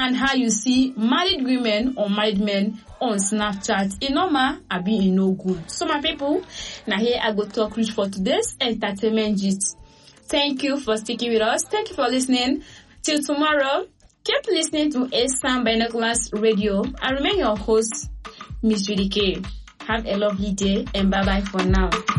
and how you see married women or married men on Snapchat. In normal, I be in no good. So my people, now here I go talk reach for today's entertainment gist. Thank you for sticking with us. Thank you for listening. Till tomorrow, keep listening to Eastern Binoculars Radio. I remain your host, Miss Judy K. Have a lovely day and bye-bye for now.